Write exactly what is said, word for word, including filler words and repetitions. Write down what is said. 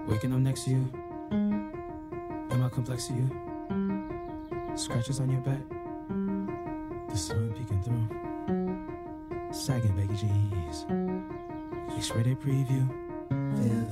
Waking up next to you, am I complex to you? Scratches on your back, the sun peeking through, sagging baggy jeans, X-rated preview. Feel